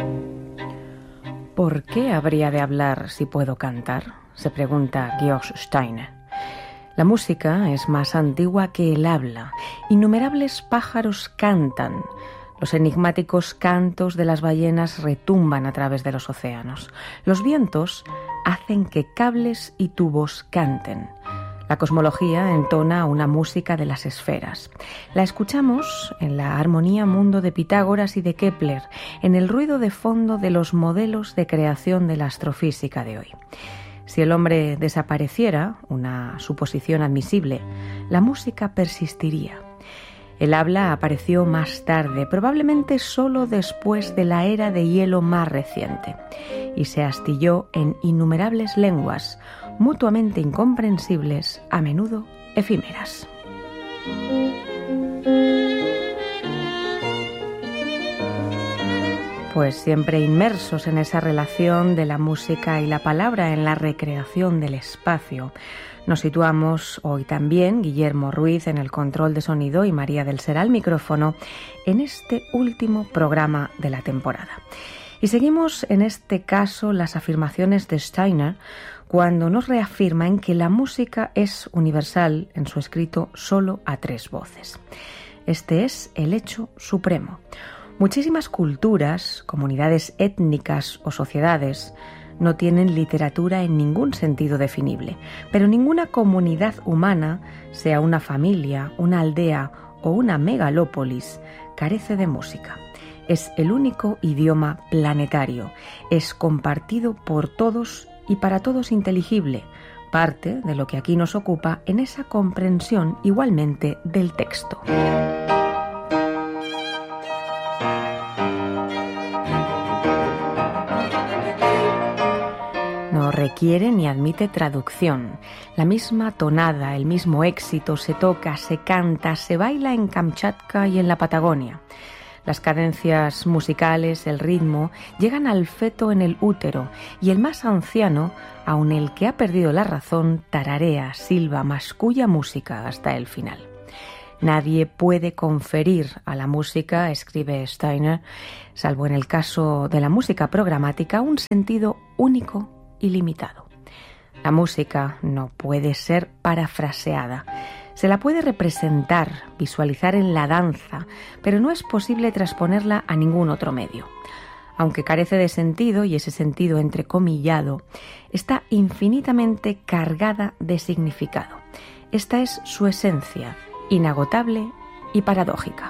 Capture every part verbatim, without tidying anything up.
¿Por qué habría de hablar si puedo cantar?, se pregunta Georg Steiner. La música es más antigua que el habla. Innumerables pájaros cantan. Los enigmáticos cantos de las ballenas retumban a través de los océanos. Los vientos hacen que cables y tubos canten. La cosmología entona una música de las esferas. La escuchamos en la armonía mundo de Pitágoras y de Kepler, en el ruido de fondo de los modelos de creación de la astrofísica de hoy. Si el hombre desapareciera, una suposición admisible, la música persistiría. El habla apareció más tarde, probablemente solo después de la era de hielo más reciente, y se astilló en innumerables lenguas, mutuamente incomprensibles, a menudo efímeras. Pues siempre inmersos en esa relación de la música y la palabra en la recreación del espacio, nos situamos hoy también, Guillermo Ruiz en el control de sonido y María del Ser al micrófono, en este último programa de la temporada. Y seguimos en este caso las afirmaciones de Steiner cuando nos reafirma en que la música es universal en su escrito solo a tres voces. Este es el hecho supremo. Muchísimas culturas, comunidades étnicas o sociedades no tienen literatura en ningún sentido definible, pero ninguna comunidad humana, sea una familia, una aldea o una megalópolis, carece de música. Es el único idioma planetario, es compartido por todos y para todos inteligible, parte de lo que aquí nos ocupa en esa comprensión igualmente del texto. No requiere ni admite traducción. La misma tonada, el mismo éxito se toca, se canta, se baila en Kamchatka y en la Patagonia. Las cadencias musicales, el ritmo, llegan al feto en el útero y el más anciano, aun el que ha perdido la razón, tararea, silba, masculla música hasta el final. Nadie puede conferir a la música, escribe Steiner, salvo en el caso de la música programática, un sentido único y limitado. La música no puede ser parafraseada. Se la puede representar, visualizar en la danza, pero no es posible transponerla a ningún otro medio. Aunque carece de sentido, y ese sentido entrecomillado, está infinitamente cargada de significado. Esta es su esencia, inagotable y paradójica.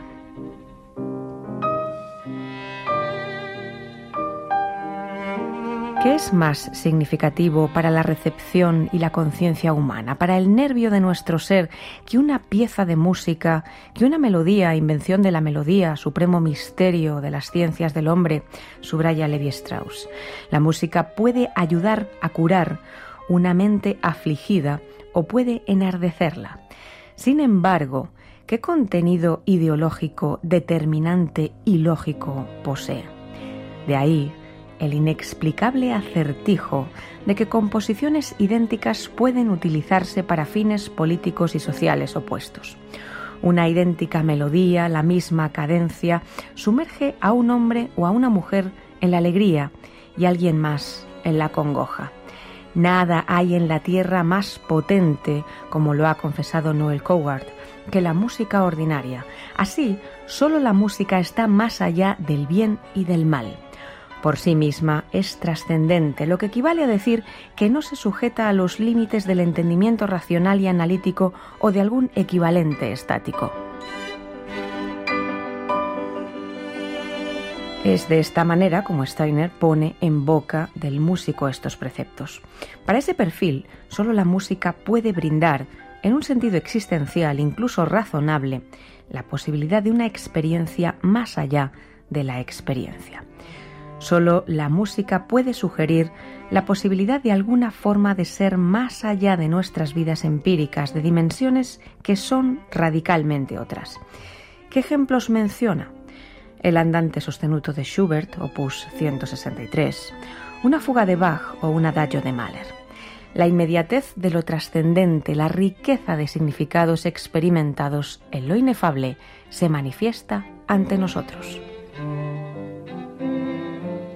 ¿Qué es más significativo para la recepción y la conciencia humana, para el nervio de nuestro ser, que una pieza de música, que una melodía, invención de la melodía, supremo misterio de las ciencias del hombre, subraya Levi Strauss? La música puede ayudar a curar una mente afligida o puede enardecerla. Sin embargo, ¿qué contenido ideológico determinante y lógico posee? De ahí el inexplicable acertijo de que composiciones idénticas pueden utilizarse para fines políticos y sociales opuestos. Una idéntica melodía, la misma cadencia, sumerge a un hombre o a una mujer en la alegría y a alguien más en la congoja. Nada hay en la tierra más potente, como lo ha confesado Noel Coward, que la música ordinaria. Así, solo la música está más allá del bien y del mal. Por sí misma es trascendente, lo que equivale a decir que no se sujeta a los límites del entendimiento racional y analítico o de algún equivalente estático. Es de esta manera como Steiner pone en boca del músico estos preceptos. Para ese perfil, solo la música puede brindar, en un sentido existencial, incluso razonable, la posibilidad de una experiencia más allá de la experiencia. Solo la música puede sugerir la posibilidad de alguna forma de ser más allá de nuestras vidas empíricas, de dimensiones que son radicalmente otras. ¿Qué ejemplos menciona? El andante sostenuto de Schubert, opus ciento sesenta y tres, una fuga de Bach o un adagio de Mahler. La inmediatez de lo trascendente, la riqueza de significados experimentados en lo inefable se manifiesta ante nosotros.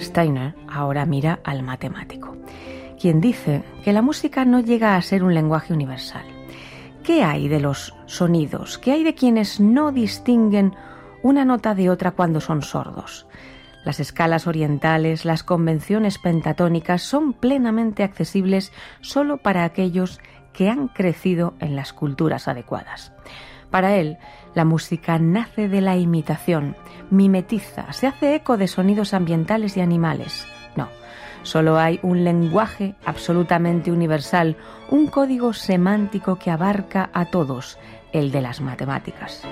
Steiner ahora mira al matemático, quien dice que la música no llega a ser un lenguaje universal. ¿Qué hay de los sonidos? ¿Qué hay de quienes no distinguen una nota de otra cuando son sordos? Las escalas orientales, las convenciones pentatónicas son plenamente accesibles solo para aquellos que han crecido en las culturas adecuadas. Para él, la música nace de la imitación, mimetiza, se hace eco de sonidos ambientales y animales. No, solo hay un lenguaje absolutamente universal, un código semántico que abarca a todos, el de las matemáticas.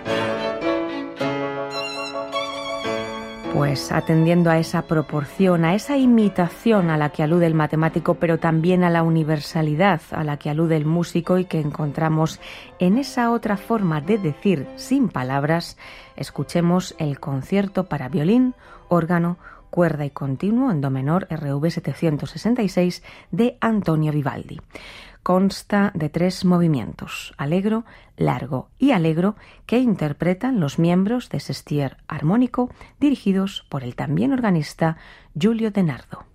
Pues atendiendo a esa proporción, a esa imitación a la que alude el matemático, pero también a la universalidad a la que alude el músico y que encontramos en esa otra forma de decir sin palabras, escuchemos el concierto para violín, órgano, cuerda y continuo en do menor R V setecientos sesenta y seis de Antonio Vivaldi. Consta de tres movimientos, allegro, largo y allegro, que interpretan los miembros de Sestier Armónico, dirigidos por el también organista Giulio De Nardo.